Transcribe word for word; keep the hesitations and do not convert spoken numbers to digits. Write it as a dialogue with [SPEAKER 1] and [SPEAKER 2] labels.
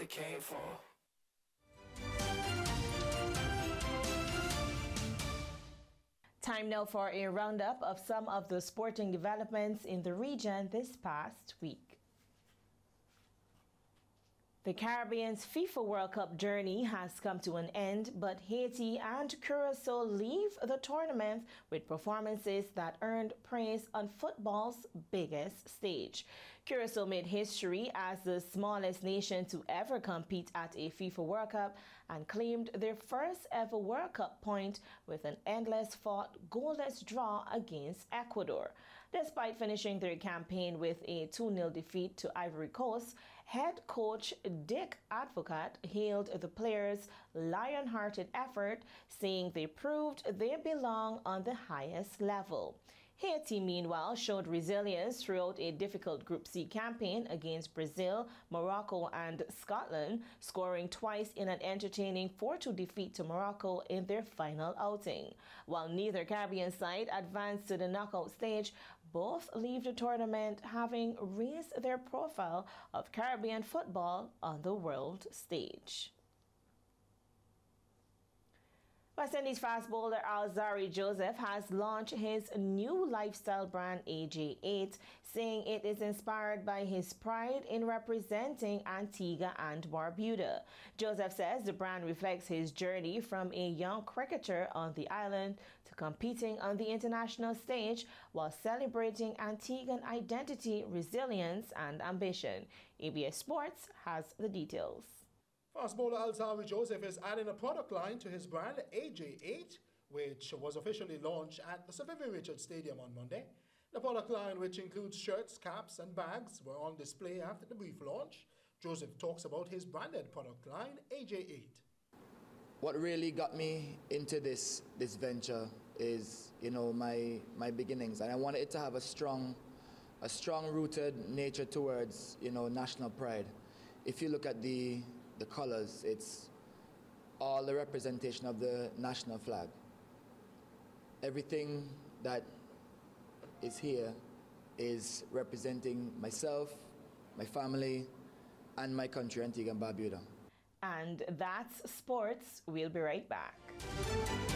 [SPEAKER 1] we came for.
[SPEAKER 2] Time now for a roundup of some of the sporting developments in the region this past week. The Caribbean's FIFA World Cup journey has come to an end, but Haiti and Curacao leave the tournament with performances that earned praise on football's biggest stage. Curacao made history as the smallest nation to ever compete at a FIFA World Cup and claimed their first ever World Cup point with an endless fought goalless draw against Ecuador. Despite finishing their campaign with a two nil defeat to Ivory Coast, head coach Dick Advocat hailed the players' lion-hearted effort, saying they proved they belong on the highest level. Haiti, meanwhile, showed resilience throughout a difficult Group C campaign against Brazil, Morocco and Scotland, scoring twice in an entertaining four two defeat to Morocco in their final outing. While neither Caribbean side advanced to the knockout stage, both leave the tournament having raised their profile of Caribbean football on the world stage. West Indies fast bowler Alzarri Joseph has launched his new lifestyle brand A J eight, saying it is inspired by his pride in representing Antigua and Barbuda. Joseph says the brand reflects his journey from a young cricketer on the island to competing on the international stage while celebrating Antiguan identity, resilience and ambition. A B S Sports has the details.
[SPEAKER 3] Fast bowler Alzarri Joseph is adding a product line to his brand A J eight, which was officially launched at the Sir Vivian Richards Stadium on Monday. The product line, which includes shirts, caps and bags, were on display after the brief launch. Joseph talks about his branded product line A J eight.
[SPEAKER 4] What really got me into this this venture is, you know, my my beginnings, and I wanted it to have a strong a strong rooted nature towards, you know, national pride. If you look at the the colors, it's all the representation of the national flag. Everything that is here is representing myself, my family, and my country, Antigua and Barbuda.
[SPEAKER 2] And that's sports. We'll be right back.